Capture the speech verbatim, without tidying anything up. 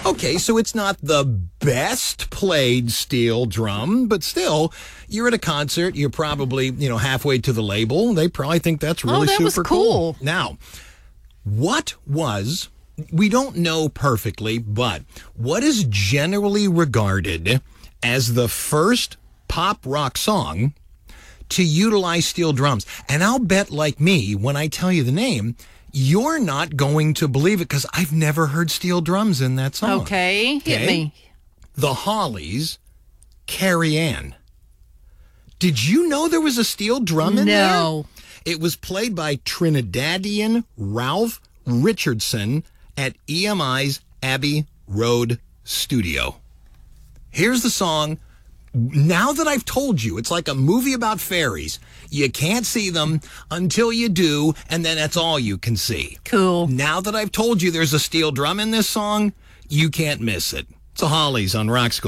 Okay, so it's not the best played steel drum, but still, you're at a concert. You're probably, you know, halfway to the label. They probably think that's really oh, that super was cool. Now, what was, we don't know perfectly, but what is generally regarded as the first pop rock song to utilize steel drums? And I'll bet, like me, when I tell you the name, you're not going to believe it because I've never heard steel drums in that song. Okay, hit me. The Hollies, Carrie Ann. Did you know there was a steel drum in there? No. It was played by Trinidadian Ralph Richardson at E M I's Abbey Road studio. Here's the song. Now that I've told you, it's like a movie about fairies. You can't see them until you do, and then that's all you can see. Cool. Now that I've told you there's a steel drum in this song, you can't miss it. It's the Hollies on Rock School.